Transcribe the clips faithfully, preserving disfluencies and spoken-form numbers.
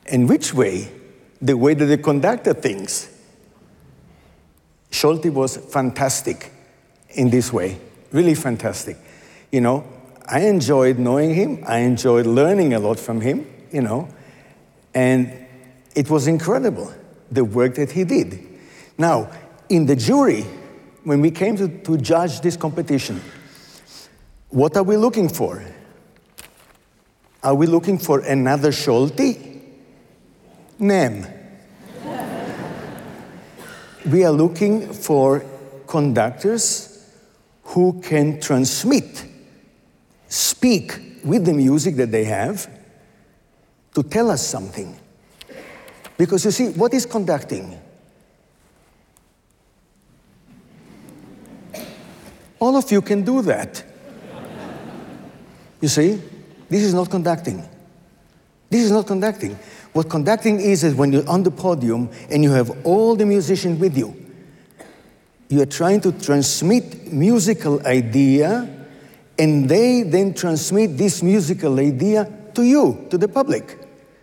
And which way? The way that the conductor thinks. Scholti was fantastic in this way, really fantastic. You know, I enjoyed knowing him, I enjoyed learning a lot from him, you know, and it was incredible, the work that he did. Now, in the jury, when we came to, to judge this competition, what are we looking for? Are we looking for another Scholti? Nem. We are looking for conductors who can transmit, speak with the music that they have to tell us something. Because you see, what is conducting? All of you can do that. You see, this is not conducting. This is not conducting. What conducting is, is when you're on the podium and you have all the musicians with you. You are trying to transmit musical idea, and they then transmit this musical idea to you, to the public.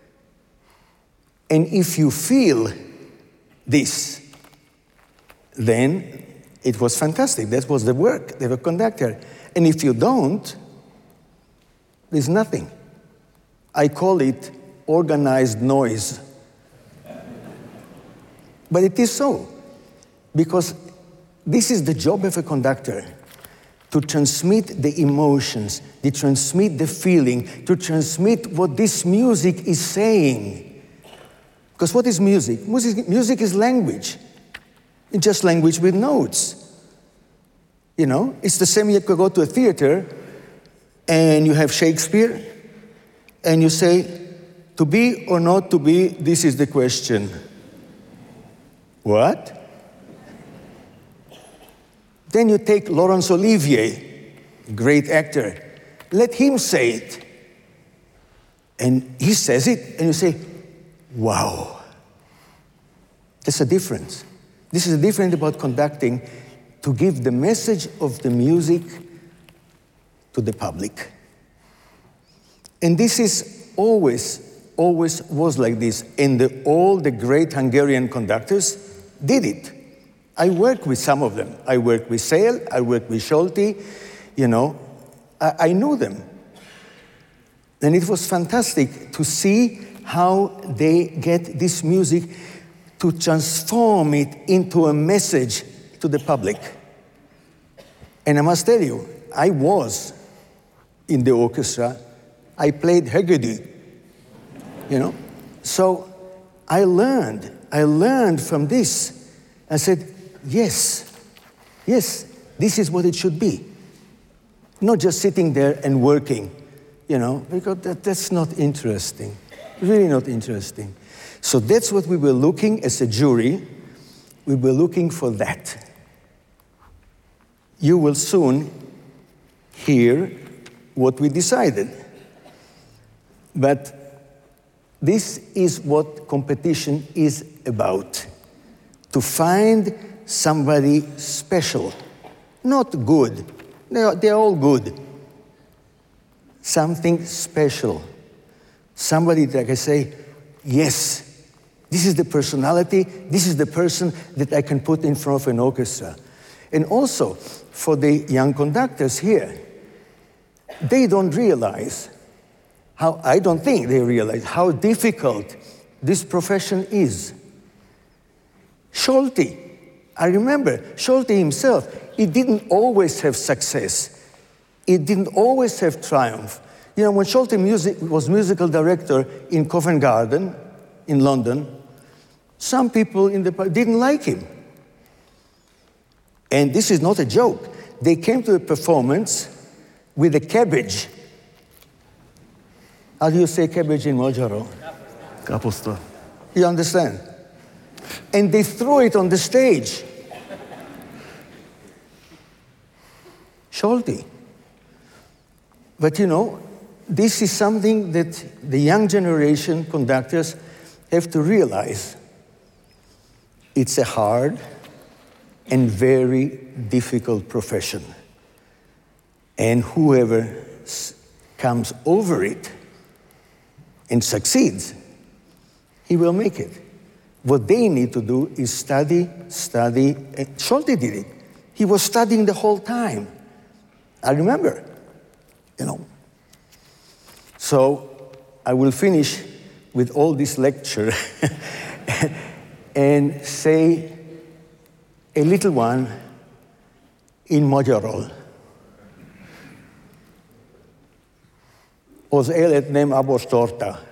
And if you feel this, then it was fantastic. That was the work, they were conductor. And if you don't, there's nothing. I call it organized noise. But it is so, because this is the job of a conductor, to transmit the emotions, to transmit the feeling, to transmit what this music is saying. Because what is music? Music, music is language. It's just language with notes. You know, it's the same you could go to a theater and you have Shakespeare and you say, to be or not to be, this is the question. What? Then you take Laurence Olivier, great actor. Let him say it. And he says it, and you say, wow. There's a difference. This is a difference about conducting, to give the message of the music to the public. And this is always, always was like this. And the, all the great Hungarian conductors did it. I worked with some of them. I worked with Széll, I worked with Scholti, you know. I, I knew them. And it was fantastic to see how they get this music to transform it into a message to the public. And I must tell you, I was in the orchestra. I played Hegedű, you know. So I learned, I learned from this. I said, yes, yes, this is what it should be. Not just sitting there and working, you know, because that, that's not interesting, really not interesting. So that's what we were looking as a jury. We were looking for that. You will soon hear what we decided. But this is what competition is about. To find somebody special, not good. They're, they're all good. Something special. Somebody that I say, yes, this is the personality, this is the person that I can put in front of an orchestra. And also, for the young conductors here, they don't realize how, I don't think they realize how difficult this profession is. Scholti, I remember, Scholti himself, he didn't always have success. He didn't always have triumph. You know, when Scholti music, was musical director in Covent Garden in London, some people in the didn't like him. And this is not a joke. They came to a performance with a cabbage. How do you say cabbage in Magyarul? Kapusta. You understand? And they threw it on the stage. Scholti. But you know, this is something that the young generation conductors have to realize. It's a hard and very difficult profession. And whoever comes over it and succeeds, he will make it. What they need to do is study, study. And Schulte did it. He was studying the whole time. I remember, you know. So I will finish with all this lecture and say a little one in magyarul. Az élet nem abostorta.